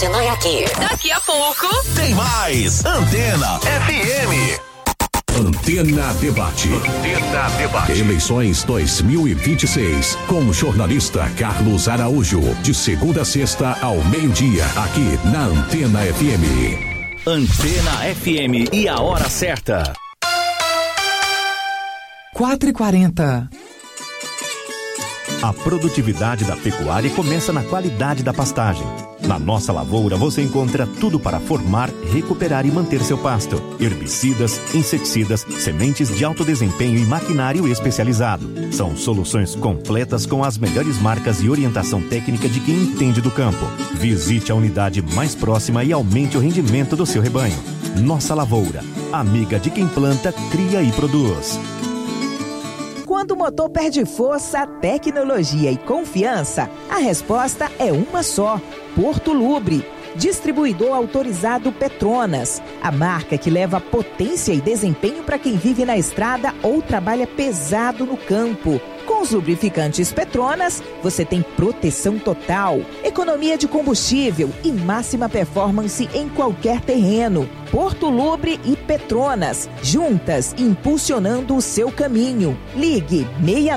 continue aqui. Daqui a pouco tem mais Antena FM. Antena Debate. Antena Debate. Eleições 2026. Com o jornalista Carlos Araújo. De segunda a sexta ao meio-dia. Aqui na Antena FM. Antena FM e a hora certa. 4h40. A produtividade da pecuária começa na qualidade da pastagem. Na nossa lavoura você encontra tudo para formar, recuperar e manter seu pasto. Herbicidas, inseticidas, sementes de alto desempenho e maquinário especializado. São soluções completas com as melhores marcas e orientação técnica de quem entende do campo. Visite a unidade mais próxima e aumente o rendimento do seu rebanho. Nossa lavoura, amiga de quem planta, cria e produz. Quando o motor perde força, tecnologia e confiança, a resposta é uma só: Porto Lubre. Distribuidor autorizado Petronas, a marca que leva potência e desempenho para quem vive na estrada ou trabalha pesado no campo. Com os lubrificantes Petronas, você tem proteção total, economia de combustível e máxima performance em qualquer terreno. Porto Lubre e Petronas, juntas impulsionando o seu caminho. Ligue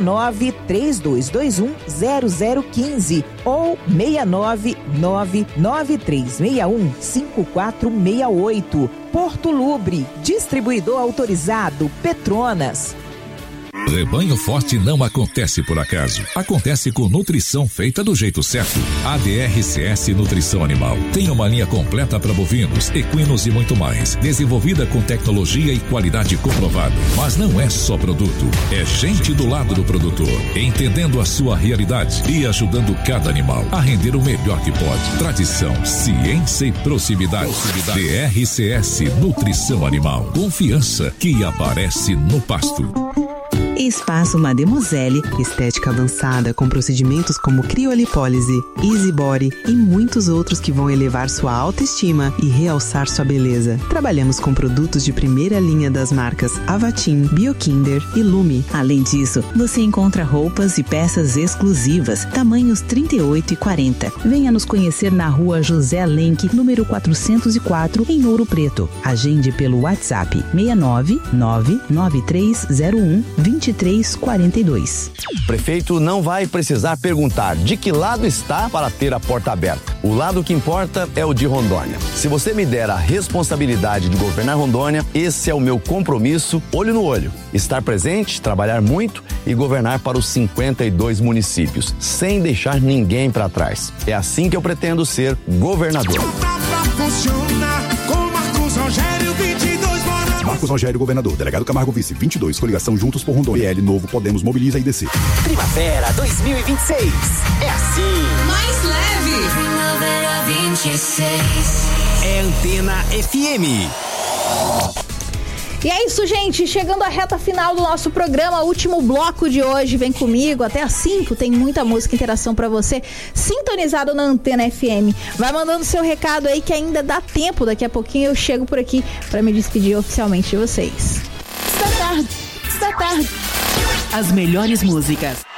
69-3221-0015 ou 699-9361-5468. Porto Lubre, distribuidor autorizado Petronas. Rebanho forte não acontece por acaso. Acontece com nutrição feita do jeito certo. ADRCS Nutrição Animal. Tem uma linha completa para bovinos, equinos e muito mais. Desenvolvida com tecnologia e qualidade comprovada. Mas não é só produto. É gente do lado do produtor, entendendo a sua realidade e ajudando cada animal a render o melhor que pode. Tradição, ciência e proximidade. DRCS Nutrição Animal. Confiança que aparece no pasto. Espaço Mademoiselle, estética avançada com procedimentos como criolipólise, easy body e muitos outros que vão elevar sua autoestima e realçar sua beleza. Trabalhamos com produtos de primeira linha das marcas Avatim, Biokinder e Lume. Além disso, você encontra roupas e peças exclusivas, tamanhos 38 e 40. Venha nos conhecer na rua José Lenk, número 404, em Ouro Preto. Agende pelo WhatsApp 69993012342. Prefeito não vai precisar perguntar de que lado está para ter a porta aberta. O lado que importa é o de Rondônia. Se você me der a responsabilidade de governar Rondônia, esse é o meu compromisso, olho no olho. Estar presente, trabalhar muito e governar para os 52 municípios, sem deixar ninguém para trás. É assim que eu pretendo ser governador. Marcos Rogério, governador. Delegado Camargo, vice. 22, coligação Juntos por Rondônia. PL Novo, Podemos, Mobiliza e DC. Primavera 2026. É assim. mais leve. Primavera 26. É Antena FM. E é isso, gente. Chegando à reta final do nosso programa, último bloco de hoje. Vem comigo até às 5. Tem muita música e interação pra você, sintonizado na Antena FM. Vai mandando seu recado aí que ainda dá tempo. Daqui a pouquinho eu chego por aqui pra me despedir oficialmente de vocês. Está tarde. As melhores músicas.